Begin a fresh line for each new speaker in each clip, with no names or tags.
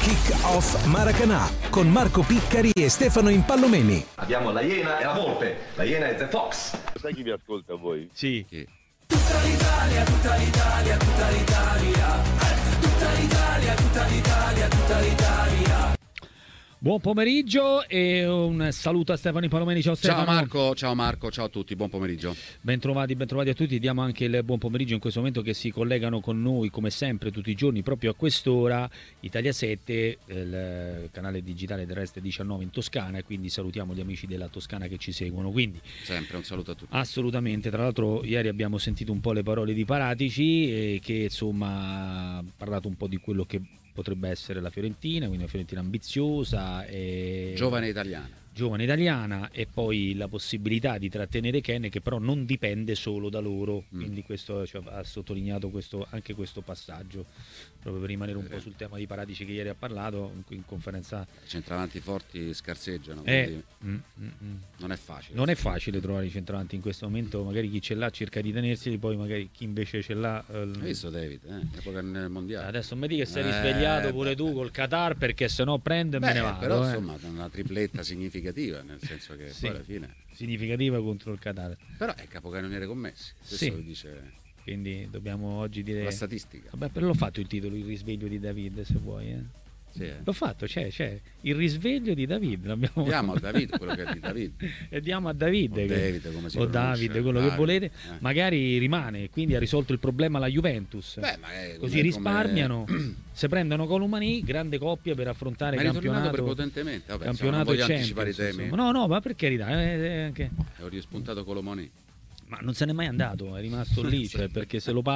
Kick-Off Maracanã con Marco Piccari e Stefano Impallomeni.
Abbiamo la Iena e la Volpe. La Iena è The Fox.
Sai chi vi ascolta voi?
Sì.
Tutta l'Italia, tutta l'Italia, tutta l'Italia. Tutta l'Italia, tutta l'Italia, tutta l'Italia.
Buon pomeriggio e un saluto a Stefano Impallomeni. Ciao Stefano.
Ciao Marco, ciao a tutti, buon pomeriggio.
Bentrovati a tutti. Diamo anche il buon pomeriggio in questo momento che si collegano con noi come sempre tutti i giorni proprio a quest'ora Italia 7, il canale digitale terrestre 19 in Toscana, e quindi salutiamo gli amici della Toscana che ci seguono. Quindi
sempre un saluto a tutti.
Assolutamente. Tra l'altro ieri abbiamo sentito un po' le parole di Paratici che insomma ha parlato un po' di quello che potrebbe essere la Fiorentina, quindi una Fiorentina ambiziosa e
giovane italiana, e poi la possibilità di trattenere Ken, che però non dipende solo da loro, quindi questo, cioè, ha sottolineato anche questo passaggio, proprio per rimanere un po' sul tema di Paratici che ieri ha parlato in conferenza. Centravanti forti scarseggiano, quindi non è facile
trovare i centravanti in questo momento. Magari chi ce l'ha cerca di tenerseli, poi magari chi invece ce l'ha
hai visto David, epoca nel mondiale.
Adesso mi dici che sei risvegliato pure tu col Qatar, perché sennò prendo e me ne vado,
però insomma una tripletta significativa, nel senso che
sì,
poi alla fine
significativa contro il Qatar,
però è capocannoniere commessi, questo lo dice,
quindi dobbiamo oggi dire
la statistica.
Vabbè, però l'ho fatto il titolo, il risveglio di David, se vuoi
Sì,
l'ho fatto, c'è il risveglio di David,
diamo a David quello che è di David
e diamo a David
o David, come si
o
pronuncia,
David, quello che volete, magari rimane, quindi ha risolto il problema la Juventus. Così risparmiano, se prendono Colomani, grande coppia per affrontare il campionato
prepotentemente. Vabbè,
campionato e
Champions, i temi.
No, ma per carità, anche
ho rispuntato Colomani,
ma non se n'è mai andato, è rimasto lì, cioè, perché se lo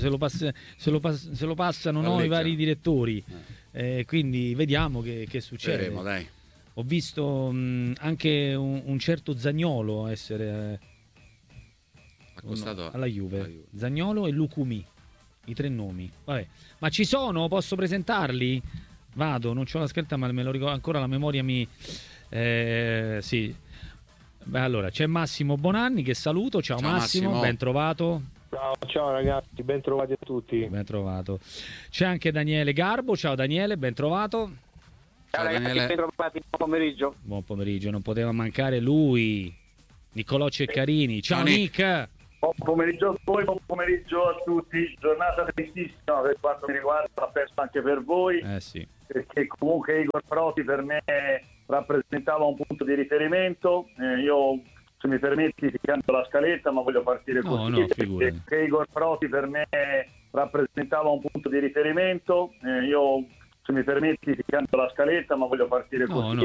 passano i vari direttori, quindi vediamo che succede.
Vedremo, dai.
Ho visto anche un certo Zaniolo essere
accostato
alla Juve. Zaniolo e Lucumi, i tre nomi. Vabbè. Ma ci sono? Posso presentarli? Vado, non c'ho la scritta, ma me lo ricordo ancora, la memoria mi... sì. Beh, allora c'è Massimo Bonanni che saluto. Ciao Massimo, ben trovato.
Ciao ragazzi, ben trovati a tutti.
Ben trovato. C'è anche Daniele Garbo. Ciao Daniele, ben trovato.
Ciao ragazzi,
Daniele.
ben trovati, buon pomeriggio.
Buon pomeriggio, non poteva mancare lui, Niccolò Ceccarini. Ciao Nick.
Buon pomeriggio a voi, buon pomeriggio a tutti. Giornata tristissima per quanto mi riguarda, penso anche per voi.
Sì.
Perché comunque Igor Proti per me rappresentava un punto di riferimento. Io, se mi permetti, ti canto la scaletta, ma voglio partire così.
No, figurati.
Perché Igor Proti per me rappresentava un punto di riferimento. Io, se mi permetti, ti canto la scaletta, ma voglio partire così.
No,